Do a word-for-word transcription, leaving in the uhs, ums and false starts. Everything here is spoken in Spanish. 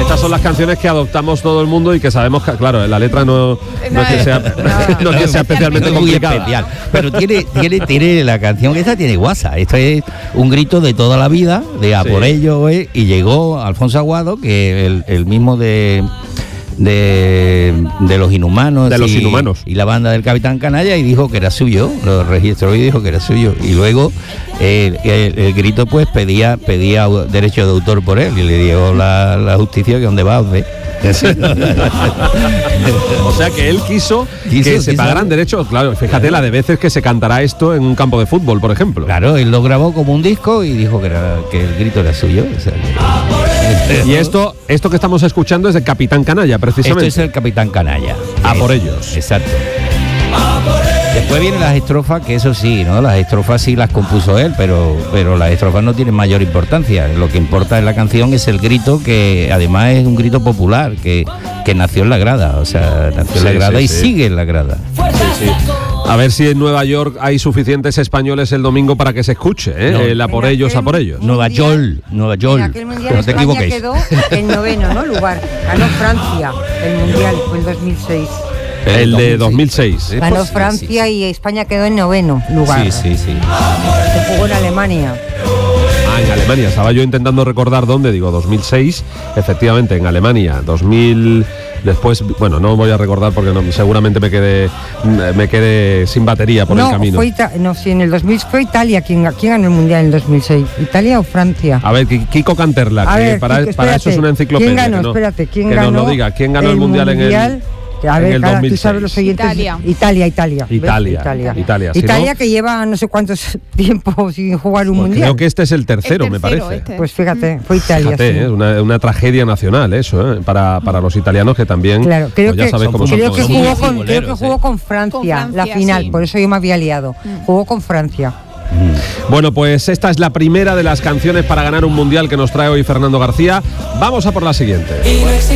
Estas son las canciones que adoptamos todo el mundo y que sabemos que, claro, la letra no, no es que sea, no, no es que sea especialmente no es muy complicada. especial, pero tiene, tiene, tiene la canción esta tiene guasa. Esto es un grito de toda la vida, de a Sí. por ello, eh, y llegó Alfonso Aguado, que el, el mismo de de, de los Inhumanos, De los y, Inhumanos. y la banda del Capitán Canalla, y dijo que era suyo, lo registró y dijo que era suyo, y luego eh, el, el grito pues pedía pedía derecho de autor por él, y le dio la, la justicia que donde va os ve. O sea que él quiso, Quiso, que se quiso. pagaran derechos. Claro, fíjate la de veces que se cantará esto en un campo de fútbol, por ejemplo. Claro, él lo grabó como un disco y dijo que, era, que el grito era suyo. O sea, que- Y esto, esto que estamos escuchando es de Capitán Canalla, Esto precisamente. es el Capitán Canalla. A Es- por ellos. Exacto. Después vienen las estrofas, que eso sí, ¿no? Las estrofas sí las compuso él, pero, pero las estrofas no tienen mayor importancia. Lo que importa en la canción es el grito, que además es un grito popular, que, que nació en la grada. O sea, nació en la Sí, grada sí, y sí. sigue en la grada. Sí, sí. A ver si en Nueva York hay suficientes españoles el domingo para que se escuche, ¿eh? No. El a por En ellos, aquel a por ellos. Nueva Mundial- York, Nueva En York. aquel mundial No te España equivoquéis. quedó en noveno, ¿no? Lugar. Ganó Francia el mundial, fue el dos mil seis. El de dos mil seis. Sí, Ganó pues, sí, Francia sí, sí. y España quedó en noveno lugar. Sí, sí, sí. Se jugó en Alemania. Ah, en Alemania. Estaba yo intentando recordar dónde, digo, dos mil seis, efectivamente, en Alemania. dos mil, después, bueno, no voy a recordar porque no, seguramente me quedé, me quedé sin batería por no, el camino. Fue Ita- no, sí, en el dos mil fue Italia. ¿Quién, ¿Quién ganó el mundial en el dos mil seis? ¿Italia o Francia? A ver, Ki- Kiko Canterla, A que ver, para, Kiko, para eso es espérate. una enciclopedia. ¿Quién ganó? que no- Espérate, ¿quién que ganó? nos lo diga. ¿Quién ganó el, mundial, mundial? en el, A ver, en el cara, dos mil tú seis? sabes los oyentes. Italia. Italia, Italia. ¿ves? Italia, Italia. Italia, si Italia no- que lleva no sé cuántos tiempo sin jugar un Pues mundial. creo que este es el tercero, El me tercero, parece. este. Pues fíjate, fue Italia. Fíjate, sí. es una, una tragedia nacional eso, ¿eh? para, para los italianos que también, Claro, creo pues ya que, sabes cómo son creo todos. que son jugó muy con, creo que futboleros, jugó ¿eh? con Francia, Con Francia, la final, sí. por eso yo me había liado. Jugó con Francia. Bueno, pues esta es la primera de las canciones para ganar un mundial que nos trae hoy Fernando García. Vamos a por la siguiente.